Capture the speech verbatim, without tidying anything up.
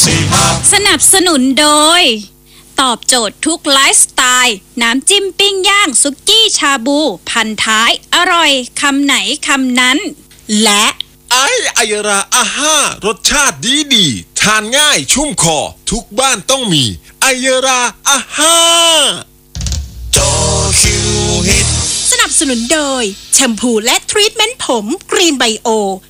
สนับสนุนโดยตอบโจทย์ทุกไลฟ์สไตล์น้ำจิ้มปิ้งย่างสุกี้ชาบูพันท้ายอร่อยคำไหนคำนั้นและไอไอยราอาห้ารสชาติดีดีทานง่ายชุ่มคอทุกบ้านต้องมีไอยราอาห้าโจคิวฮิตสนับสนุนโดยแชมพูและทรีทเมนต์ผมกรีนไบโอ